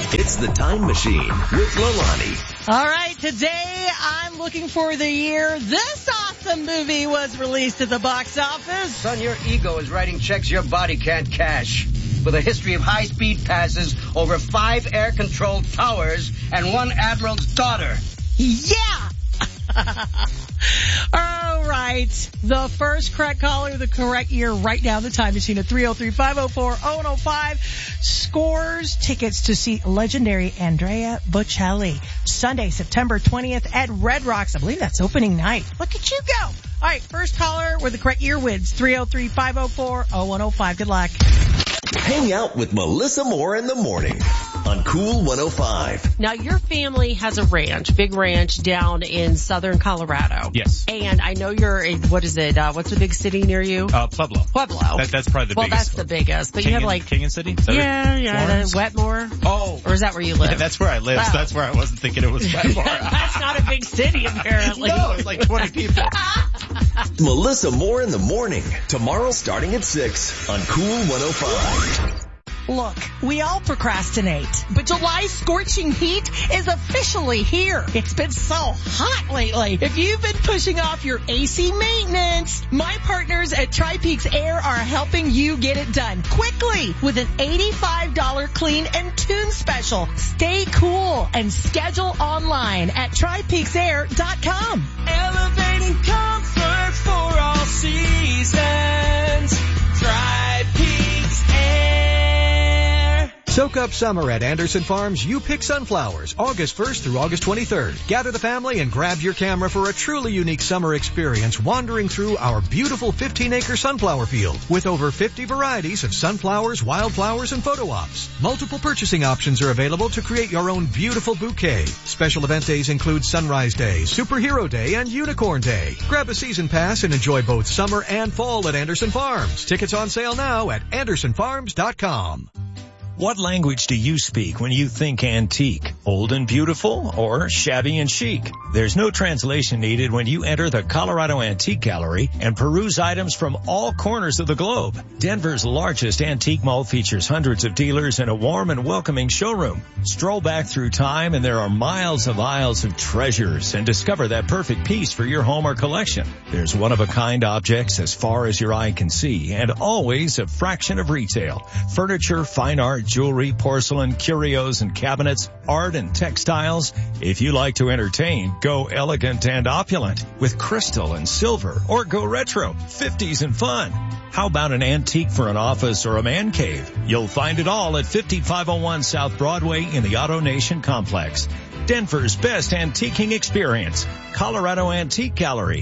It's the Time Machine with Lolani. All right, today I'm looking for the year this awesome movie was released at the box office. Son, your ego is writing checks your body can't cash. With a history of high-speed passes over 5 air-controlled towers and 1 admiral's daughter. Yeah! All right. The first correct caller, the correct year right now, the Time Machine at 303-504-0105 scores tickets to see legendary Andrea Bocelli Sunday, September 20th at Red Rocks. I believe that's opening night. Look at you go. All right. First caller with the correct year wins 303-504-0105. Good luck. Hang out with Melissa Moore in the morning on Cool 105. Now, your family has a ranch, big ranch down in southern Colorado. Yes. And I know you're in, what's the big city near you? Pueblo. That's probably the biggest. Well, that's the biggest. But you have like... Canyon City? Yeah, Wetmore. Oh. Or is that where you live? Yeah, that's where I live. So that's where I wasn't thinking it was Wetmore. That's not a big city, apparently. No, it's like 20 people. Melissa Moore in the morning. Tomorrow starting at 6 on Cool 105. Look, we all procrastinate, but July's scorching heat is officially here. It's been so hot lately. If you've been pushing off your AC maintenance, my partners at Tri-Peaks Air are helping you get it done quickly with an $85 clean and tune special. Stay cool and schedule online at TriPeaksAir.com. Elevating comfort for all seasons. Tri-Peaks Air. Soak up summer at Anderson Farms You Pick Sunflowers, August 1st through August 23rd. Gather the family and grab your camera for a truly unique summer experience wandering through our beautiful 15-acre sunflower field with over 50 varieties of sunflowers, wildflowers, and photo ops. Multiple purchasing options are available to create your own beautiful bouquet. Special event days include Sunrise Day, Superhero Day, and Unicorn Day. Grab a season pass and enjoy both summer and fall at Anderson Farms. Tickets on sale now at AndersonFarms.com. What language do you speak when you think antique? Old and beautiful or shabby and chic? There's no translation needed when you enter the Colorado Antique Gallery and peruse items from all corners of the globe. Denver's largest antique mall features hundreds of dealers and a warm and welcoming showroom. Stroll back through time and there are miles of aisles of treasures and discover that perfect piece for your home or collection. There's one-of-a-kind objects as far as your eye can see and always a fraction of retail. Furniture, fine art, jewelry, porcelain, curios, and cabinets, art and textiles. If you like to entertain, go elegant and opulent with crystal and silver, or go retro, 50s and fun. How about an antique for an office or a man cave? You'll find it all at 5501 South Broadway in the Auto Nation complex. Denver's best antiquing experience. Colorado Antique Gallery,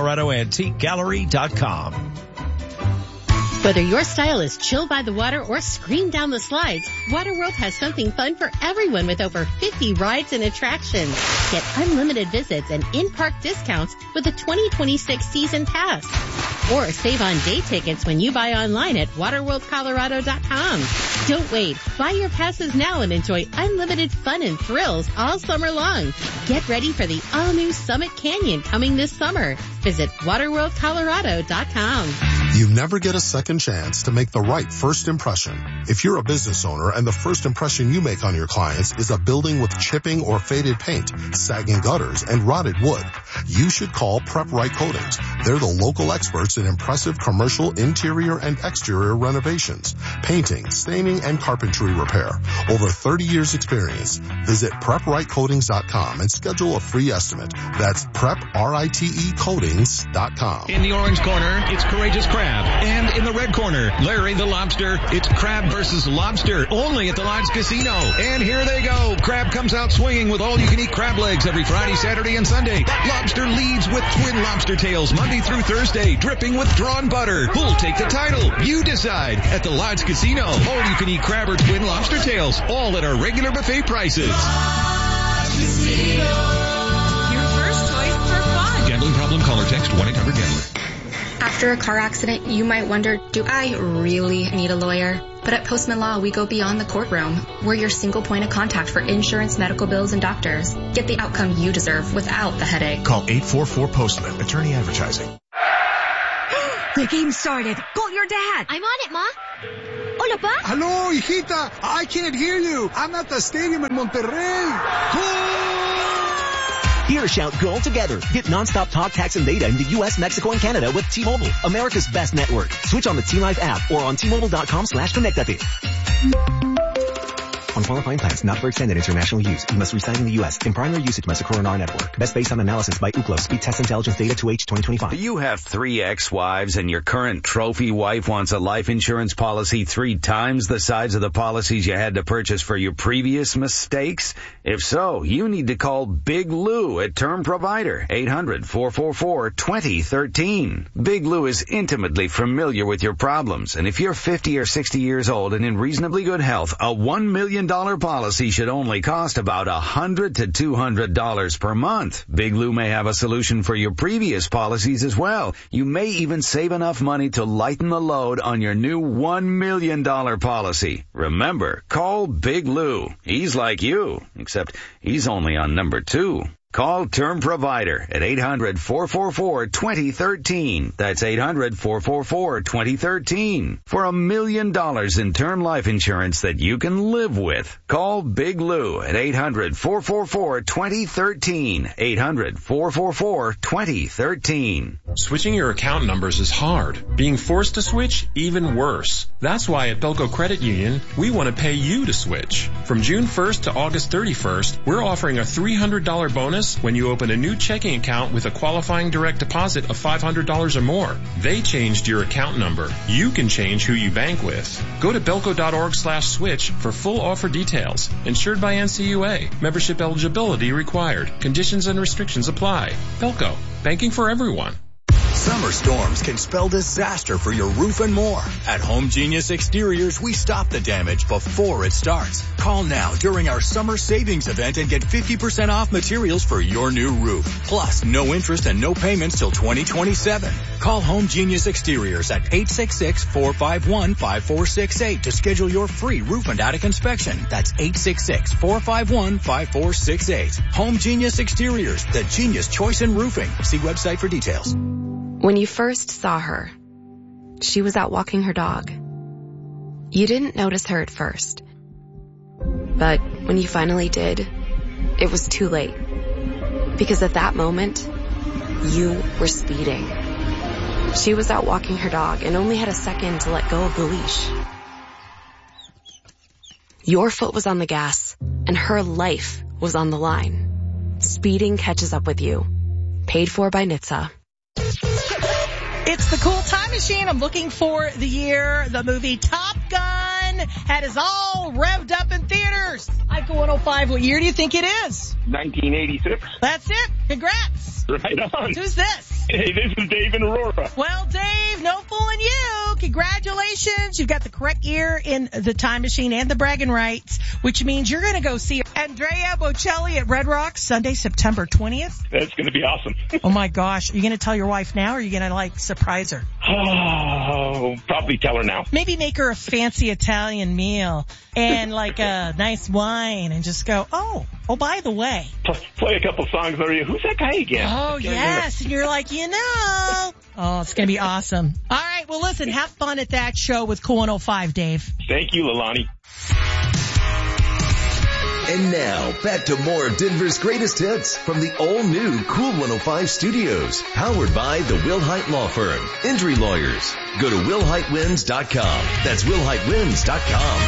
ColoradoAntiqueGallery.com. Whether your style is chill by the water or scream down the slides, Waterworld has something fun for everyone with over 50 rides and attractions. Get unlimited visits and in-park discounts with a 2026 season pass. Or save on day tickets when you buy online at waterworldcolorado.com. Don't wait. Buy your passes now and enjoy unlimited fun and thrills all summer long. Get ready for the all-new Summit Canyon coming this summer. Visit waterworldcolorado.com. You never get a second chance to make the right first impression. If you're a business owner and the first impression you make on your clients is a building with chipping or faded paint, sagging gutters, and rotted wood, you should call Prep Right Coatings. They're the local experts in impressive commercial interior and exterior renovations, painting, staining, and carpentry repair. Over 30 years experience. Visit PrepRightCoatings.com and schedule a free estimate. That's PrepRiteCoatings.com. In the orange corner, it's Courageous Crab. And in the red corner, Larry the Lobster. It's Crab versus Lobster, only at the Lodge Casino. And here they go. Crab comes out swinging with all-you-can-eat crab legs every Friday, Saturday, and Sunday. Lobster leads with twin lobster tails Monday through Thursday, dripping with drawn butter. Who'll take the title? You decide at the Lodge Casino. All-you-can-eat crab or twin lobster tails, all at our regular buffet prices. Lodge Casino. Your first choice for fun. Gambling problem? Call or text 1-800-GAMBLER. After a car accident, you might wonder, do I really need a lawyer? But at Postman Law, we go beyond the courtroom. We're your single point of contact for insurance, medical bills, and doctors. Get the outcome you deserve without the headache. Call 844-POSTMAN, attorney advertising. The game started. Call your dad. I'm on it, Ma. Oh, Hola, Pa. Hello, hijita. I can't hear you. I'm at the stadium in Monterrey. Here, shout goal together. Get nonstop talk, text, and data in the U.S., Mexico, and Canada with T-Mobile, America's best network. Switch on the T-Life app or on T-Mobile.com/connectate. On qualifying plans, not for extended international use. You must reside in the U.S. In primary usage Mexico or our network. Best based on analysis by Ookla. Speed test intelligence data 2H 2025. Do you have 3 ex-wives and your current trophy wife wants a life insurance policy 3 times the size of the policies you had to purchase for your previous mistakes? If so, you need to call Big Lou at Term Provider, 800-444-2013. Big Lou is intimately familiar with your problems, and if you're 50 or 60 years old and in reasonably good health, a $1 million policy should only cost about $100 to $200 per month. Big Lou may have a solution for your previous policies as well. You may even save enough money to lighten the load on your new $1 million policy. Remember, call Big Lou. He's like you, except he's only on number 2. Call Term Provider at 800-444-2013. That's 800-444-2013 for $1 million in term life insurance that you can live with. Call Big Lou at 800-444-2013. 800-444-2013. Switching your account numbers is hard. Being forced to switch, even worse. That's why at Belco Credit Union, we want to pay you to switch. From June 1st to August 31st, we're offering a $300 bonus when you open a new checking account with a qualifying direct deposit of $500 or more. They changed your account number. You can change who you bank with. Go to belco.org/switch for full offer details. Insured by NCUA. Membership eligibility required. Conditions and restrictions apply. Belco. Banking for everyone. Summer storms can spell disaster for your roof and more. At Home Genius Exteriors, we stop the damage before it starts. Call now during our summer savings event and get 50% off materials for your new roof. Plus, no interest and no payments till 2027. Call Home Genius Exteriors at 866-451-5468 to schedule your free roof and attic inspection. That's 866-451-5468. Home Genius Exteriors, the genius choice in roofing. See website for details. When you first saw her, she was out walking her dog. You didn't notice her at first. But when you finally did, it was too late. Because at that moment, you were speeding. She was out walking her dog and only had a second to let go of the leash. Your foot was on the gas, and her life was on the line. Speeding catches up with you. Paid for by NHTSA. It's the Cool Time Machine. I'm looking for the year the movie Top Gun had us all revved up in theaters. ICO 105, what year do you think it is? 1986. That's it. Congrats. Right on. Who's this? Hey, this is Dave in Aurora. Well, Dave, no fooling you. Congratulations. You've got the correct year in the Time Machine and the bragging rights, which means you're going to go see Andrea Bocelli at Red Rocks Sunday, September 20th. That's going to be awesome. Oh, my gosh. Are you going to tell your wife now, or are you going to, surprise her? Oh, probably tell her now. Maybe make her a fancy Italian meal and, a nice wine and just go, oh, by the way. Play a couple songs, Maria. Who's that guy again? Oh, yes. And you're like, Oh, it's going to be awesome. All right. Well, listen, have fun at that show with Cool 105, Dave. Thank you, Lalani. And now, back to more of Denver's greatest hits from the all-new Cool 105 Studios. Powered by the Wilhite Law Firm. Injury lawyers. Go to WilhiteWins.com. That's WilhiteWins.com.